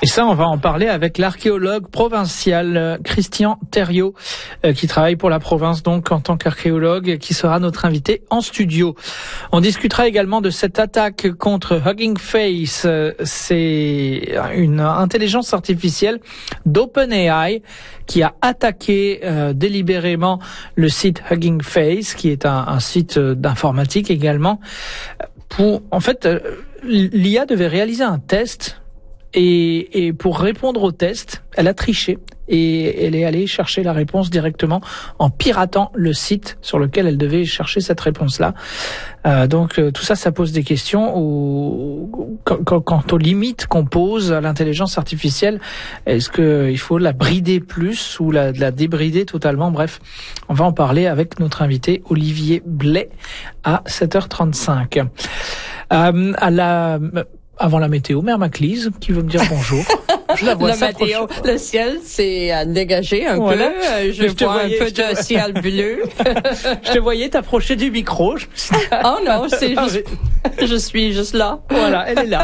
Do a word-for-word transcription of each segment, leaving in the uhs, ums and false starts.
Et ça, on va en parler avec l'archéologue provincial euh, Christian Thériault, euh, qui travaille pour la province donc en tant qu'archéologue, qui sera notre invité en studio. On discutera également de cette attaque contre Hugging Face. Euh, c'est une intelligence artificielle d'OpenAI qui a attaqué euh, délibérément le site Hugging Face, qui est un, un site d'informatique également. Pour, en fait, euh, l'I A devait réaliser un test. Et, et pour répondre au test, elle a triché et elle est allée chercher la réponse directement en piratant le site sur lequel elle devait chercher cette réponse-là. Euh, donc euh, tout ça, ça pose des questions au, quant, quant aux limites qu'on pose à l'intelligence artificielle. Est-ce qu'il faut la brider plus ou la, la débrider totalement? Bref, on va en parler avec notre invité Olivier Blais à sept heures trente-cinq. Euh, à la... Avant la météo, Mère Maclise, qui veut me dire bonjour. Je la vois le météo, le ciel s'est euh, dégagé un voilà. peu. Euh, je, je vois voyais, un peu de te... ciel bleu. Je te voyais t'approcher du micro. Je... Oh non, c'est juste, je suis juste là. Voilà, elle est là.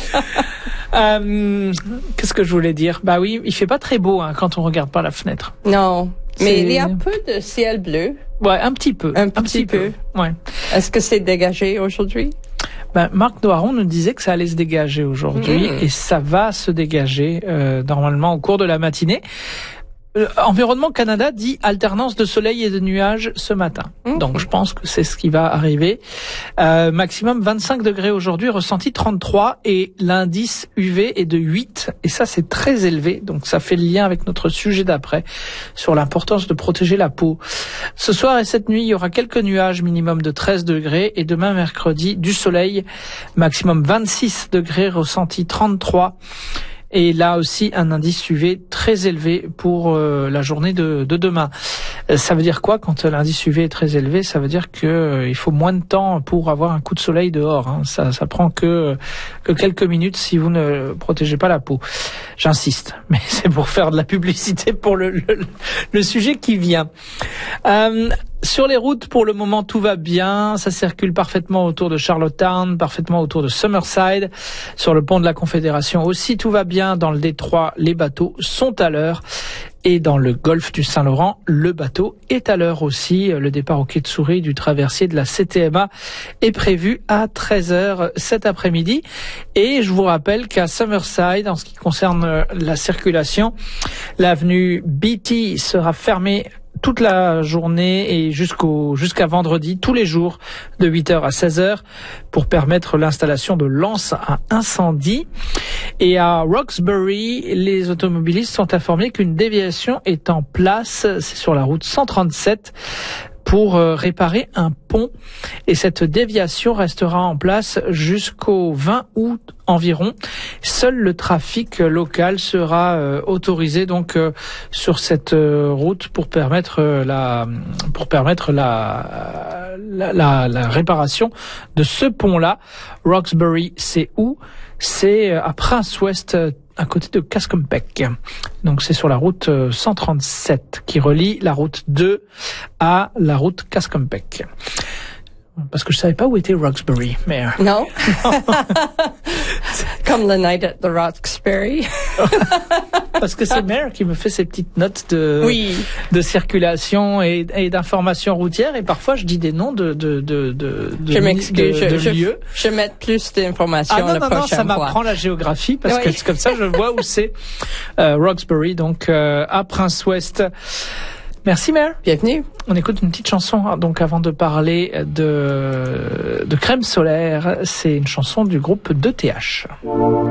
euh, qu'est-ce que je voulais dire? Bah oui, il fait pas très beau hein, quand on regarde par la fenêtre. Non, mais c'est... il y a un peu de ciel bleu. Ouais, un petit peu. Un petit, un petit peu. peu. Ouais. Est-ce que c'est dégagé aujourd'hui? Ben, Marc Noiron nous disait que ça allait se dégager aujourd'hui mmh. et ça va se dégager euh, normalement au cours de la matinée. Euh, Environnement Canada dit alternance de soleil et de nuages ce matin. Mmh. Donc je pense que c'est ce qui va arriver. Euh, maximum vingt-cinq degrés aujourd'hui, ressenti trente-trois et l'indice U V est de huit et ça c'est très élevé. Donc ça fait le lien avec notre sujet d'après sur l'importance de protéger la peau. Ce soir et cette nuit, il y aura quelques nuages, minimum de treize degrés et demain mercredi du soleil, maximum vingt-six degrés, ressenti trente-trois. Et là aussi, un indice U V très élevé pour euh, la journée de, de demain. Euh, ça veut dire quoi quand l'indice U V est très élevé? Ça veut dire que euh, il faut moins de temps pour avoir un coup de soleil dehors. Hein. Ça, ça prend que que quelques minutes si vous ne protégez pas la peau. J'insiste, mais c'est pour faire de la publicité pour le le, le sujet qui vient. Euh, Sur les routes, pour le moment, tout va bien. Ça circule parfaitement autour de Charlottetown, parfaitement autour de Summerside. Sur le pont de la Confédération aussi, tout va bien. Dans le détroit, les bateaux sont à l'heure. Et dans le golfe du Saint-Laurent, le bateau est à l'heure aussi. Le départ au quai de Souris du traversier de la C T M A est prévu à treize heures cet après-midi. Et je vous rappelle qu'à Summerside, en ce qui concerne la circulation, l'avenue Beatty sera fermée toute la journée et jusqu'au jusqu'à vendredi, tous les jours, de huit heures à seize heures, pour permettre l'installation de lances à incendie. Et à Roxbury, les automobilistes sont informés qu'une déviation est en place, c'est sur la route cent trente-sept, pour réparer un pont. Et cette déviation restera en place jusqu'au vingt août environ. Seul le trafic local sera euh, autorisé donc euh, sur cette euh, route pour permettre euh, la pour permettre la la, la la réparation de ce pont-là. Roxbury, c'est où? C'est à Prince-Ouest, à côté de Cascompec. Donc c'est sur la route cent trente-sept qui relie la route deux à la route Cascompec. Parce que je savais pas où était Roxbury, mais... Non. Comme the night at the Roxbury. Parce que c'est Mère qui me fait ces petites notes de, oui. de circulation et, et d'informations routières. Et parfois, je dis des noms de, de, de, de, de, je m'excuse, de, de je, lieux. Je, je mets plus d'informations ah, non, la non, prochaine non, ça fois. m'apprend la géographie parce oui. que c'est comme ça, je vois où c'est euh, Roxbury, donc euh, à Prince-Ouest. Merci Mère. Bienvenue. On écoute une petite chanson donc avant de parler de de crème solaire. C'est une chanson du groupe deux T H.